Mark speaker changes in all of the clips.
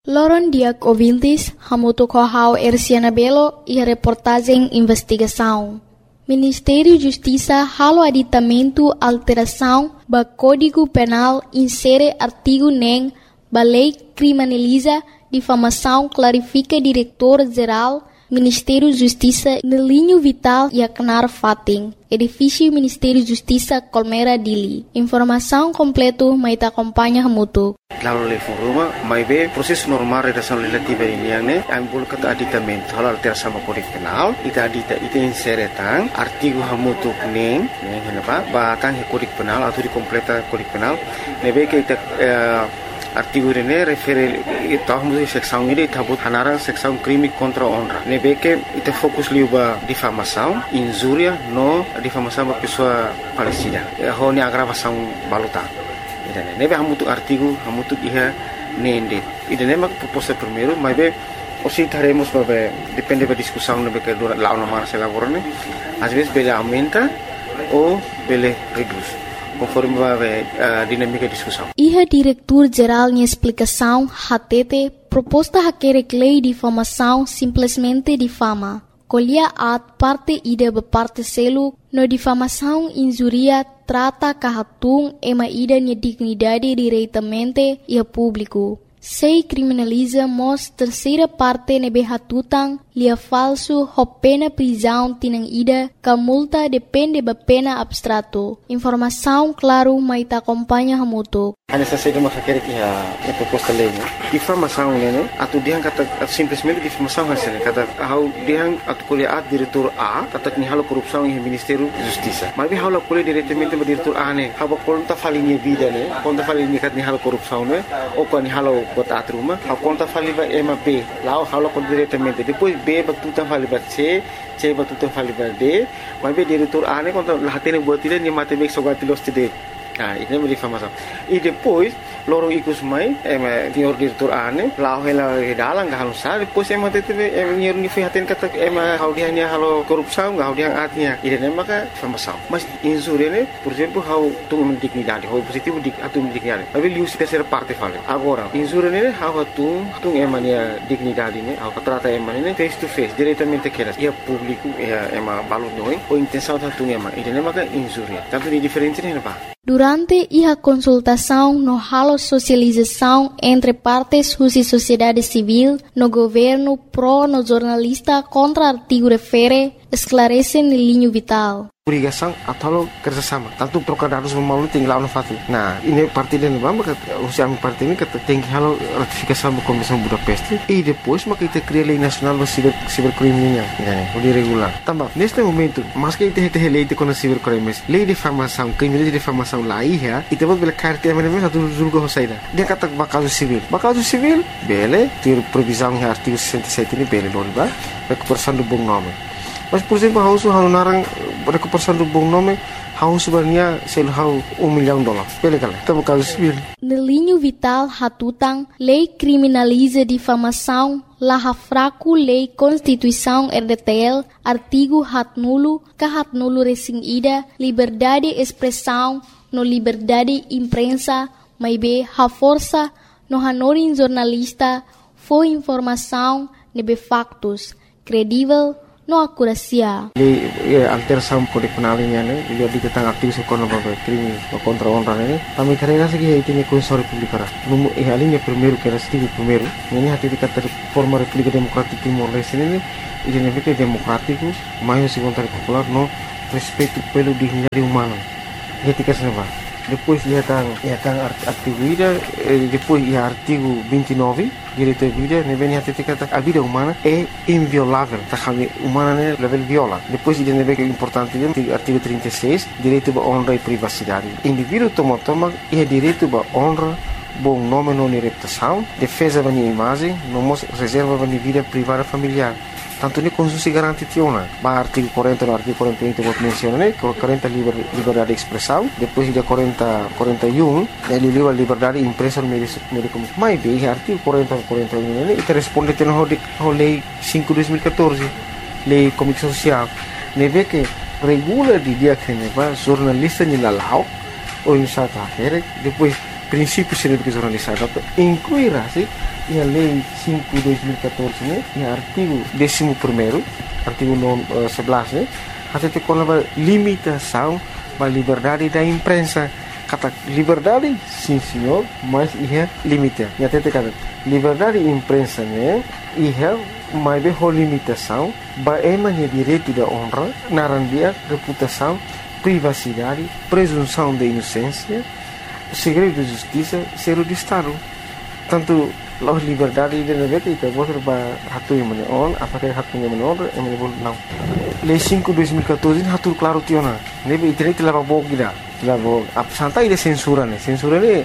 Speaker 1: Loron Diak ouvintes, hamuto kohau Erciana Belo e a reportagem investigação. Ministério da Justiça halo aditamento alteração ba Código Penal insere artigo nem ba lei criminaliza difamação clarifica diretor-geral Ministério da Justiça no linho vital e acnar fating. Edifício Ministério da Justiça Colmera Dili. Informação completo mas acompanha hamuto.
Speaker 2: Lalu level rumah, mai be proses normal redação legislativa ini yang ne, ambul kata aditamento, hal alteração sama Kode Penal, ita inseretang artigo hamutu neng kenapa, batang Kode Penal atau di completa Kode Penal, nebe ke ita artigo ini refere ita hamutu seksão ini tabut hanarang seksão crime contra honra, nebe ke ita fokus liuba difamação, injuria no difamação ba pessoa falecida, honi agravação baluta. Nebe hamutu artigo hamutu iha nende ide nema proposta primeiro mas be osi taremos babe depende da discussão nebe que dura lá uma marcha laborane às vezes bele aumenta ou bele reduz conforme babe dinâmica de discussão.
Speaker 1: Iha diretor-geral em explicação hatete proposta haquere lei de difamação simplesmente difama. Colher at parte ida parte selo no difamação injuria trata kahatung ema ida nia dignidade diretamente e a público. Sei criminaliza mos terceira parte nebe hatutang lia falso ho pena prisão tinang ida ka multa depende ba pena abstrato. Informação claro mai ta acompanha hamuto.
Speaker 2: Ana saída uma quer que a proposta lei, difamação né, atu diang kata simplesmente difamação hasil kata how diang atu colher a diretor A kata ni halo korupção em Ministério da Justiça. Mas halo colher diretamente ba diretor A né, haba conta falinha vida né, conta falinha kat ni halo korupção né, ou kan ni halo bota atruma, a conta faliba ema B, lá halo colher diretamente. Depois B ba tutan faliba C ba tutan faliba D, mas be diretor A né conta lahatene buat dia ni mate bek sogatilos tide. Nah, ini menjadi difamação. E depois, lorong ikut mai, senhor diretor ane, lau hela dalang gak halus sah. Depois tete senhor ni fihatin kata hau dia ni halo korupsão, hau dia artinya. Ini nama ka difamação. Mas insur ini, por exemplo, hau tu dignidade, hau positivo atu dignidade. Tapi lius terceira parte fala. Agora, insur ini hau tu emania dignidade ini, hau trata emania face to face, diretamente keras. Ia público, ia balut noi, ou intenção tu ema. Ini nama ka insur. Tanto di diferente ni apa?
Speaker 1: Durante a consultação no halo socialização entre partes e sociedade civil, no governo pro no jornalista contra artigo refere, esclarece no linho vital.
Speaker 2: Obrigação atau kerjasama. Tanto trocar dados memalu tinggal no fatu. Nah, ini parti dan bamba usia parti ini kata tinggi halo ratifikasi sama Komisi Budapest. E depois maka kita cria lei nasional do cibercriminal, udah regular. Tambah, neste momento, mas que kita lei de contra cibercrimes, lei de difamação, crime de difamação lá ia, e depois bela carta mesmo satu julga hosaida. Dia kata bakal civil, bele, ter previsão em artigo 67 ini bele doriba, recuperação do bom nome. Mas, por exemplo, hau narang recuperação do bom nome, hau sebenarnya sel hau $1 milhão. Pele kala, tá caso civil.
Speaker 1: No linho vital hatutang, lei criminaliza difamação, laha fraco lei Constituição RDTL, artigo hat nulo recém ida, liberdade expressão, no liberdade imprensa, mas be ha força, no hanorin jornalista, foi informação, nebe factos, credível, no acuracia.
Speaker 2: Alteração Kode Penal ini ane, dia ditentang aktif sekolah bagai krimi contra honra ini. Kami karena segi itu ni Konstitusi Republik Arab. Numu alinya primeiro que era setiap primeiro. Ini hati dikata forma Republik Demokratik Timor Leste ini, ini lebih demokratiku, maior segundo popular no respeito pelo dignidade humana. Ketika senapa. Depois ia tang artigo ida, depois ia artigo 29, direito à vida, ne vem até kata a vida humana é inviolável, tá kami humana né level viola. Depois ida ne vem importante artigo 36, direito à honra e privacidade. Indivíduo toma é direito à honra, bom nome não reputação, defesa da minha imagem, não reserva da minha vida privada familiar. Tanto ni Konstitusi garanti tiona. Ba artigo 40 no artigo 41 vou mencionar, 40 liberdade de expressão, depois de 41 ele livre liberdade de imprensa no meio de comunicação. Mas bem, artigo 40 41 ele responde ao lei 5/2014, lei comunicação social. Neve que regula de dia que neva jornalista ni lalau ou insata depois princípios de jornalização incluirá-se a Lei 5/2014, né, e o artigo 11º, artigo 11, né, até com a limitação da liberdade da imprensa. Kata liberdade, sim senhor, mas é limite. E até kata liberdade da imprensa, né, mas é limitação, é direito da honra, narandia, reputação, privacidade, presunção de inocência, segredo de justiça, zero de Estado. Tanto a liberdade de negócio itu bos ba hatu yang menon, apakah hatunya menon, não. Lei 5/2014 hatu claro tiona. Nebe internet leva bom gida. Leva santai de censura, né? Censura ne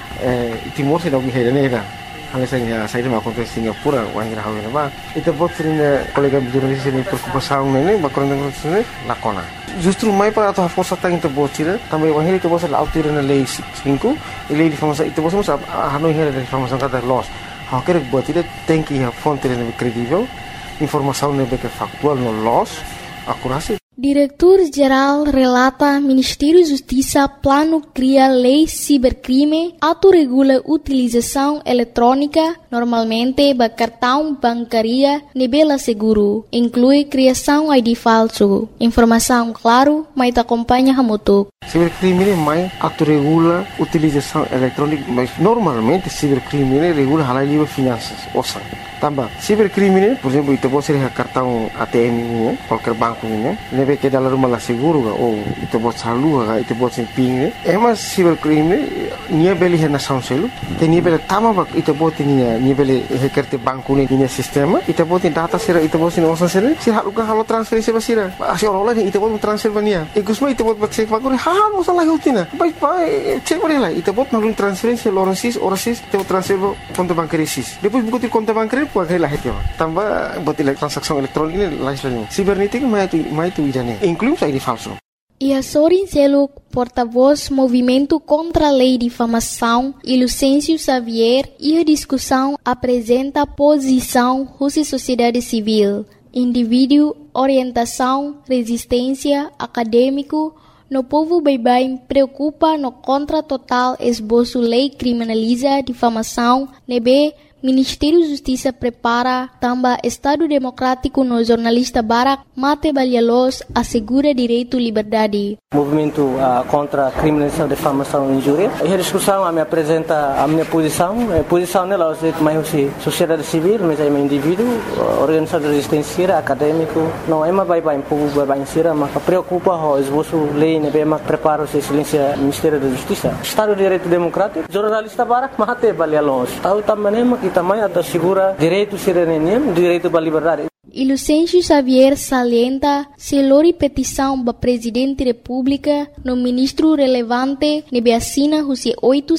Speaker 2: Timor se dog hera ne. Hanya saya mau kontes Singapura, wangira hawe ba. Itu bot sering kolega jurnalis ini preocupação ne, ba korang ne lakona. Justru mai para a força tá into botira, também o ele que você lá altira na lei 5, e lei de informação, itu você sabe, a não era de informação cada loss. A querer botira tem que a fonte é credível, informação é que factual no loss, acurácia.
Speaker 1: Diretor-Geral relata Ministério da Justiça plano cria lei cibercrime, autorregula utilização eletrônica, normalmente ba cartão bancaria, nebela seguro, inclui criação ID falso. Informação claro, mas te acompanha hamutuk.
Speaker 2: Cibercrime mais autorregula utilização eletrônica, mas normalmente cibercrime regula halal livre finanças, ouça. Tambah, cibercrime, por exemplo, itu pode ser cartão ATM ini, qualquer banco ini, nebe que dalam rumah seguro, ou itu pode saldo, itu pode ser PIN. Mas cibercrime, nia beli hena sound selu, te nia beli tama bak, itu pode nia beli hekerte banco ini nia sistema, itu pode data sera, itu pode nia osan sera, si halo transferensi basira, asal orang lain itu pode transfer bania. Ikusma itu pode cek bagore, hal masalah utina, baik cek boleh lah, itu pode nalun transferensi orasis, itu transfer konto bankerisis. Depois buku konto bankeri pode lah itu. Tambah buat transaksi elektronik ini lain. Cibernética mais tu idane. Inclui ID falso.
Speaker 1: E a Sorin Seluk, porta-voz Movimento contra a Lei de Difamação, e Lucêncio Xavier, e a discussão apresenta a posição Rússia Sociedade Civil, indivíduo, orientação, resistência, acadêmico, no povo bem preocupa no contra total esboço lei criminaliza difamação, nebe Ministério da Justiça prepara também Estado Democrático no jornalista Barak Mate Balhalos assegura direito à liberdade.
Speaker 3: Movimento contra a criminalização, difamação e injúria. A discussão me apresenta a minha posição. A posição nela é mais sociedade civil, mas é um indivíduo, organização de resistência, acadêmico. Não é mais bem povo bem sira, mas preocupa o esboço lei, né? Mas prepara o silêncio Ministério da Justiça. Estado de Direito Democrático, jornalista Barak Mate Balhalos. Tahu também que também assegura direito cidadania, direito à liberdade.
Speaker 1: E Lucêncio Xavier salienta se lori petição para Presidente da República no ministro relevante nebe assina os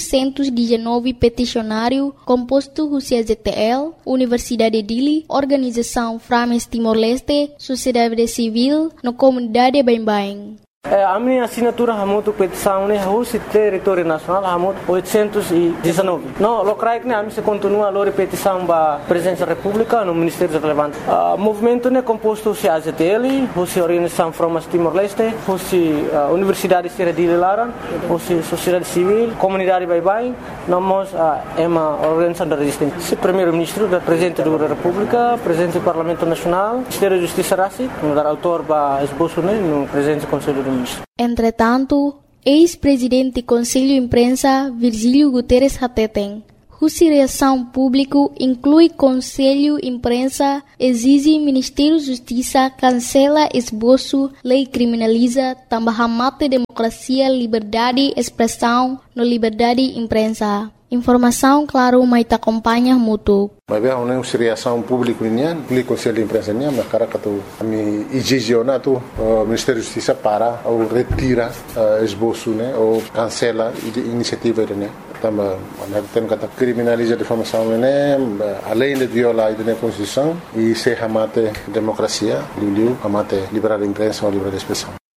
Speaker 1: 819 peticionário composto os ZTL, Universidade de Dili, Organização Frames Timor-Leste, Sociedade Civil, no comunidade Bem.
Speaker 3: A minha assinatura hamutu petição né Rússia território nacional hamut 819. No locais né a mim se continua a petição para presidente da República no Ministério relevante. Movimento né composto se AZTL, Rússia Organização Frames Timor-Leste, Rússia Universidade de Laran, Rússia Sociedade Civil, comunidade Bye. Nós é uma organização da resistência. Se primeiro-ministro da presidente da República, presidente do Parlamento Nacional, Ministério da Justiça Rassi, no autor para esboço né no presidente do Conselho do
Speaker 1: Entretanto, ex-presidente do Conselho de Imprensa, Virgílio Guterres Hateten, cuja reação pública inclui Conselho de Imprensa, exige Ministério da Justiça cancela esboço, lei criminaliza, também mate democracia, liberdade, expressão, no liberdade de imprensa. Informação, claro, mas te acompanha mútuo.
Speaker 4: Mas bem, uma reação pública nian, o Conselho de Imprensa nian, mas cara que tu me exigionar tu Ministério da Justiça para ou retira esboço, né, ou cancela iniciativa né. Também tem que criminaliza a difamação né, além de violar a Constituição e se amate democracia, amate liberdade de imprensa ou liberdade de expressão.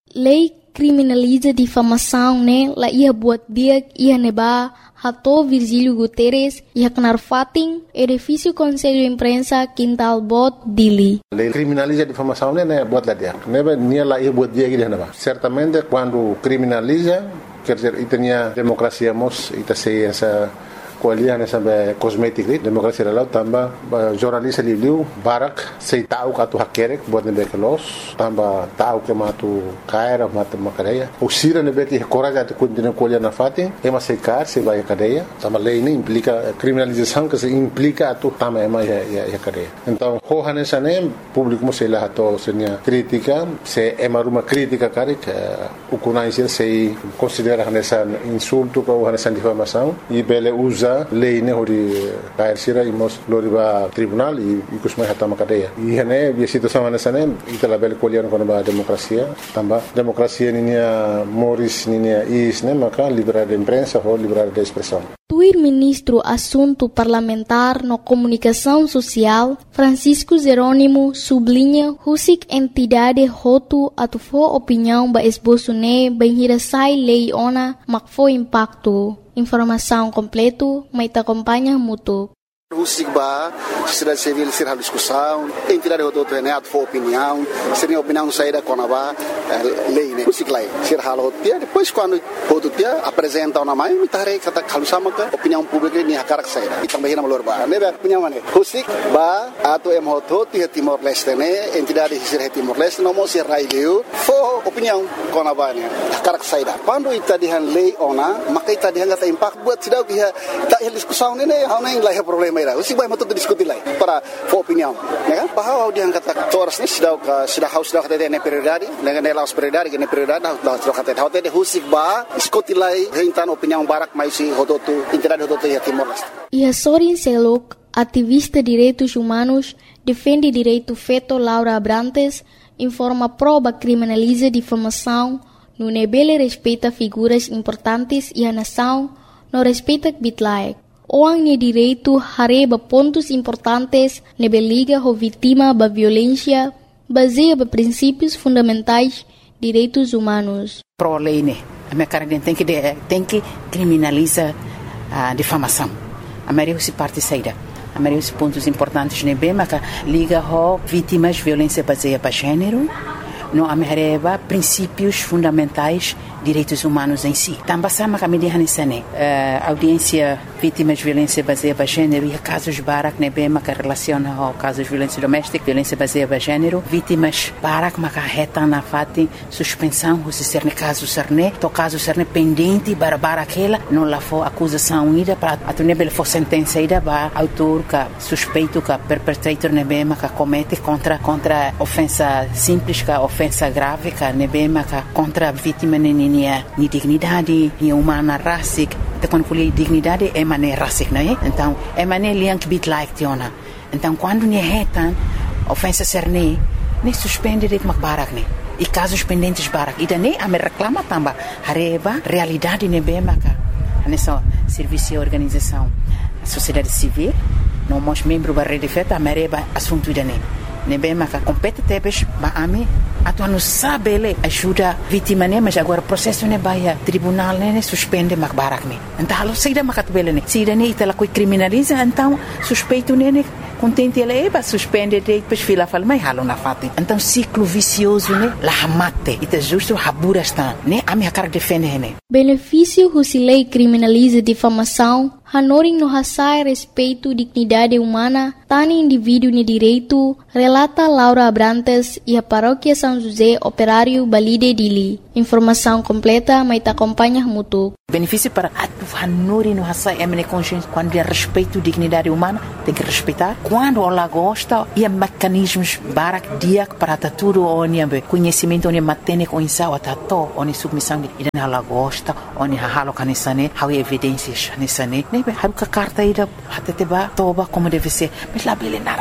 Speaker 1: Lei criminaliza difamação, né? La ia buat dia ia neba Hato Virgílio Guterres ia knarfating edifício Conselho Imprensa Quintal Bot Dili.
Speaker 4: A lei criminaliza a difamação, né? Buat lá dia. Neba nia lá ia buat dia que neba. Certamente quando criminaliza, quer dizer, itania democracia mos ita sei essa kualiah nessa cosmética democracia lá tamba jornalista liu barak sei tahu katu hakerek buat nebe kelos tamba tahu ke matu kaira matu makadeia usira nebe que coragem de continuar kualiah na fatin ema sei car sei vai cadeia tamba lei ini implica criminalização que se implica atu tamba ema ya cadeia então ho nessa nem público mo sei lá to senia crítica se ema uma crítica karik ukunai sei considera nessa insulto ou nessa difamação e bele usa lei ne hori kair sira imos loriba tribunal e kusmai hatama cadeia e hane a situação nessa nem itala bel kolian com a democracia tamba democracia ninia moris ninia is ne maka liberdade de imprensa ou liberdade de expressão.
Speaker 1: Tuir ministro assunto parlamentar no comunicação social Francisco Jerônimo sublinha husik entidade hotu atufo opinião ba esboço ne benhirasai lei ona makfo impacto. Informação completo, mas te acompanha muito.
Speaker 5: O SIGBA, sociedade civil, será discussão, entidade do treinado for opinião, seria opinião saída com a lei, né? O SIGLAI, será dia depois quando o dia apresenta uma mãe, me tarei kata kalau sama ke opinião pública ni hakarak saída. E também na melhor ba, né? Opinião mana? O SIGBA atau MHO dia Timor Leste né? Entidade será Timor Leste, não mostra raio, for opinião com a ba né? Hakarak saída. Quando ita dihan lei ona, maka ita dihan kata impact buat sidau dia tak diskusão né? Hau nem lah problema. O SIGBA mau tuh diskusi lagi para opinião, né? Bahwa dia kata toras ni sudah kata dia prioridade, dengan nelas prioridade, dengan prioridade sudah kata dia o SIGBA diskusi lagi tentang opinião barak mais si hodotu entidade hodotu ya Timor Leste.
Speaker 1: E Sorin Selok, ativista direitos humanos, defende direito feto Laura Abrantes, informa prova criminaliza difamação, no nebele respeita figuras importantes e a nação, no respeita bitlaek. Orang ni direito hareba pontos importantes nebe liga ho vítima ba violência baseia ba princípios fundamentais direitos humanos.
Speaker 6: Pro lei né, a minha cara tem que criminalizar a difamação. A maioria se parte saída. A maioria dos pontos importantes nebe mas liga ho vítimas violência baseia ba gênero. No amereba princípios fundamentais direitos humanos em si. Também sama kami dihanisane audiência vítimas de violência baseada em gênero e casos barak nebe maka relaciona ao casos de violência doméstica, violência baseada em gênero, vítimas barak maka reta na fati suspensão se ser ne caso serne, to caso serne pendente bara aquela não lá for acusação ida para a nebe for sentença ida ba autor ka suspeito ka perpetrator nebe maka comete contra ofensa simples ka ofensa grave ka nebe maka contra vítima ni dignidade, ni humana racic, então quando falei dignidade é maneira racic, não é? Então é maneira liang bit like tiona. Então quando ni retan ofensa serne, nem suspende de barak ne. E casos pendentes barak, e daí a me reclama tamba, hareba realidade nebe maka. Nessa serviço e organização, a sociedade civil, não mos membro da rede feta, a mereba assunto idane. Nebe maka compete tebes ba ame atu anu sabele ajuda vítima ne mas agora processo ne baia tribunal ne suspende mak barak ne então halo saída makat bele ne saída ne itala coi criminaliza então suspeito ne contente ele eba suspende de depois fila fala mai halo na fati então ciclo vicioso ne la hamate ita justo habura está ne ame akar defende ne
Speaker 1: benefício husilei criminaliza difamação hanoring no hasai respeito dignidade humana tani indivíduo ne direito relata Laura Abrantes e a paróquia São José Operário Balide Dili. Informação completa, mas te acompanha muito.
Speaker 6: Benefício para a Nori no Hassai Emine Consciência, quando é respeito dignidade humana, tem que respeitar. Quando ela gosta, e mecanismos barak diak para tudo onde conhecimento onde matene com insau atato onde submissão e ela gosta onde halo kanisane how evidências nisane nebe haruka carta ida hateteba toba como deve ser mas lá bele nara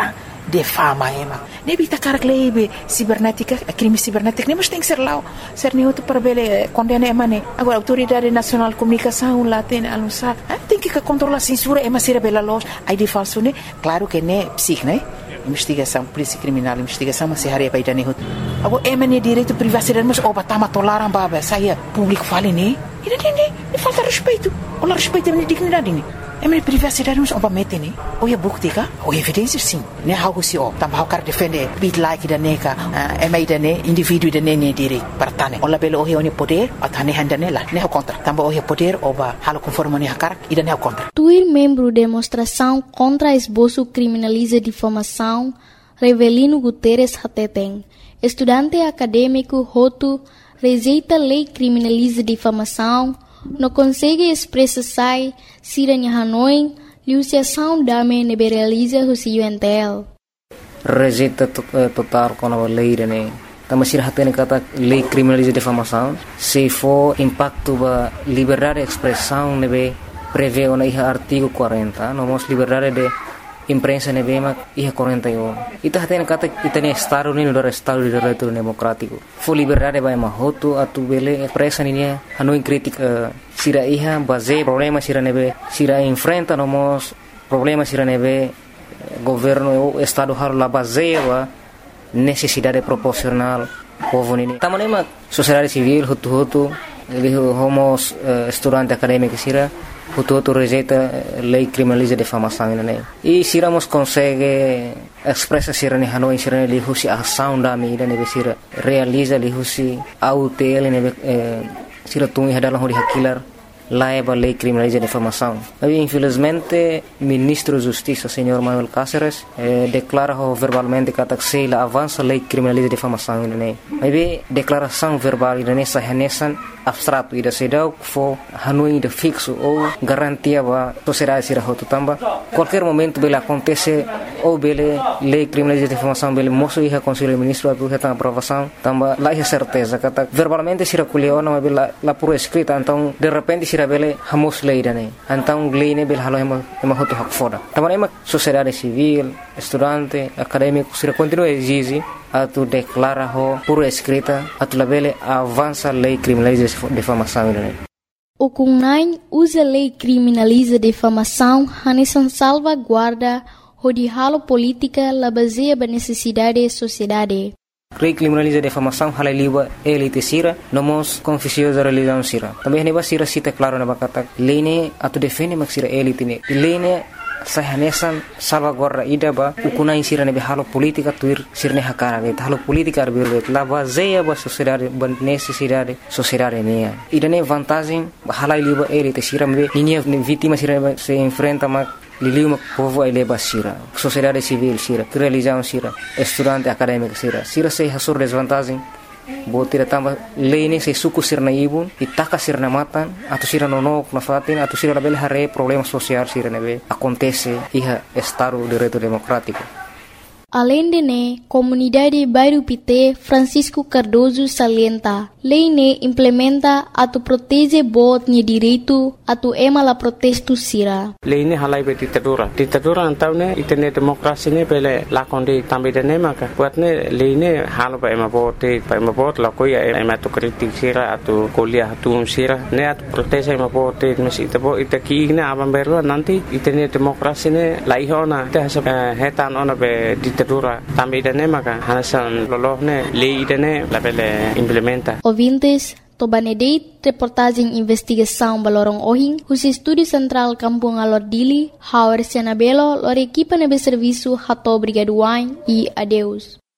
Speaker 6: defama ema. Nebi takar lebe cibernética, crime cibernético, nem mas tem que ser lá, ser nem outro para ver condena ema né. Agora a autoridade nacional de comunicação lá tem anunciar, tem que controlar a censura ema ser bela loja, aí de falso né. Claro que né psic né. Investigação, polícia criminal, investigação, mas se haria para ir nem outro. Agora ema né direito privacidade, mas oba tama tolaram baba, saia público fale né. E não falta respeito. Olha respeito a dignidade né. É minha privacidade nos obamete né. Ou é bukti ka, ou evidência sim. Né algo se o, também quer defender bit like da neka, é mais da né indivíduo da né direito para tane. Olha belo o é poder, a tane handa nela, né contra. Também o é poder oba halo conforme né hakar e da né contra.
Speaker 1: Tuir membro demonstração contra esboço criminaliza difamação, Revelino Guterres Hateteng, estudante acadêmico Hotu, rejeita lei criminaliza difamação, não consegue expressar se em Hanoi, liuciação dame nebe realiza o UNTL.
Speaker 7: Rejeita total com a lei, né? Também se hatene kata lei criminaliza difamação, se for impacto ba liberdade de expressão nebe prevê o artigo 40, nomos liberdade de imprensa nebe mak iha 41. Ita hatene kata itane Estado ni do Estado de direito democrático. Fo liberdade ba mahoto atu bele expressa ni Hanoi crítica sira iha base problema sira nebe sira enfrenta nomos problema sira nebe governo o Estado har la base ba necessidade proporcional povo ni. Tamanema sociedade civil hutu homos estudante acadêmico sira hutu rejeita lei criminaliza difamação né. E siramos consegue expressa sira ni Hanoi sira ni husi ação da mídia ne sira realiza li husi autel ne sira tungi hadalang hori hakilar laiba lei criminaliza difamação. Mas infelizmente ministro da Justiça senhor Manuel Cáceres declara verbalmente que la avança lei criminaliza difamação né. Mas declaração verbal ne sahanesan abstrato ida sedau fo Hanoi de fixo ou garantia ba sociedade sira hotu tamba qualquer momento bela acontece ou bele lei criminaliza difamação bele moço ia conselho ministro atu reta aprovação tamba lá é certeza kata verbalmente sira kuliona mas bela la por escrita então de repente sira bele hamos lei dane então lei ne bele halo ema hotu hak foda tamba ema sociedade civil estudante acadêmico sira continua exige atu declara ho por escrita atu labele avança lei criminaliza difamação né.
Speaker 1: O CUNAI usa lei criminaliza difamação hanesan salvaguarda hodihalo política la baseia ba necessidade da sociedade.
Speaker 7: Lei criminaliza difamação hala liba elite sira nomos confusiosa religião sira. Também neba sira cita claro na bakata lei ne atu defende mak sira elite ne. Lei ne sahanesan salvaguarda ida ba ukunai sira nebe halo politika tuir sirne hakara ge halo politika arbirbe la baseia ba sociedade ba necessidade sociedade ne ida ne vantagem hala liba elite sira me ninia vítima sira se enfrenta mak liliu povo ele basira sociedade civil sira religião sira estudante acadêmico sira se hasur desvantagem botira tamba lei se suku sirna ibun itaka sirna matan atau sira nonok na fatin atau sira label hare problema social sira nebe acontece iha estado de direito democrático.
Speaker 1: Além de ne, comunidade bairro Pité Francisco Cardoso salienta, lei ne implementa atu protege bot ni direito atu ema la protesto sira.
Speaker 3: Lei ne halai be ditadura antau ne itene demokrasi ne pele lakonde tambe de ne maka buat ne lei ne halo ba ema bot la koya ema tu kritik sira atu kuliah atu sira ne atu protege ema bot mes itaki ne abam berwa nanti itene demokrasi ne laihona te hetan ona be ditadura tambe de ne maka hasan lolohne lei de ne la pele implementa.
Speaker 1: Ouvintes, Tobanedeit, reportagem investigação Balorong Ohing, o Estúdio Central Kampung Alordili, Hauer Sianabelo, lor equipa nebe serviço Hato Brigaduain e adeus.